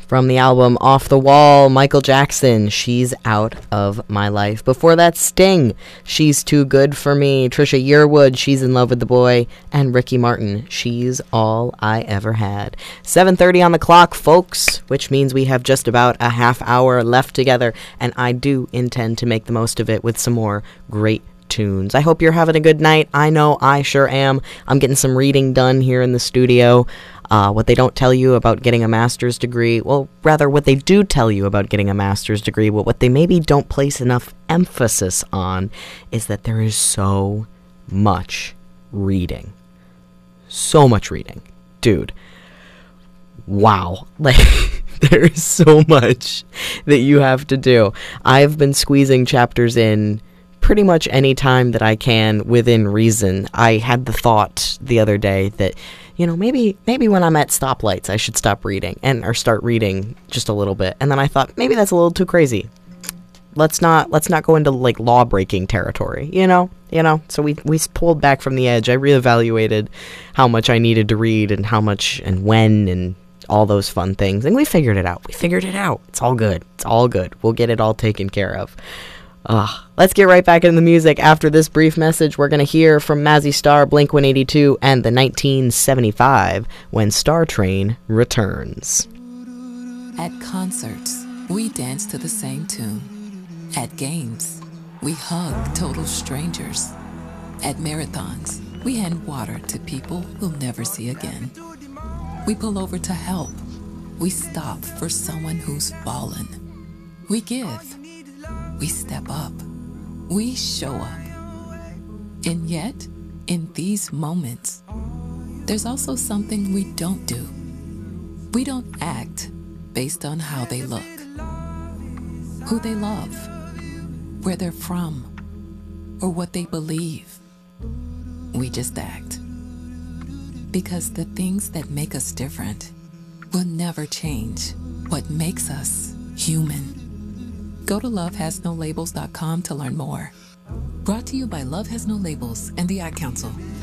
From the album Off the Wall, Michael Jackson, She's Out of My Life. Before that, Sting, She's Too Good for Me. Trisha Yearwood, She's in Love with the Boy. And Ricky Martin, She's All I Ever Had. 7:30 on the clock, folks, which means we have just about a half hour left together, and I do intend to make the most of it with some more great tunes. I hope you're having a good night. I know I sure am. I'm getting some reading done here in the studio. What they don't tell you about getting a master's degree, well, rather what they do tell you about getting a master's degree, but what they maybe don't place enough emphasis on is that there is so much reading. So much reading. Dude. Wow. Like, there is so much that you have to do. I've been squeezing chapters in pretty much any time that I can within reason. I had the thought the other day that, you know, maybe when I'm at stoplights, I should stop reading or start reading just a little bit. And then I thought, maybe that's a little too crazy. Let's not go into like law breaking territory, you know. So we pulled back from the edge. I reevaluated how much I needed to read and how much and when and all those fun things, and we figured it out. It's all good. We'll get it all taken care of. Let's get right back into the music. After this brief message, we're going to hear from Mazzy Star, Blink-182, and the 1975 When Star Train Returns. At concerts, we dance to the same tune. At games, we hug total strangers. At marathons, we hand water to people we'll never see again. We pull over to help. We stop for someone who's fallen. We give. We step up. We show up. And yet, in these moments, there's also something we don't do. We don't act based on how they look, who they love, where they're from, or what they believe. We just act. Because the things that make us different will never change what makes us human. Go to lovehasnolabels.com to learn more. Brought to you by Love Has No Labels and the Ad Council.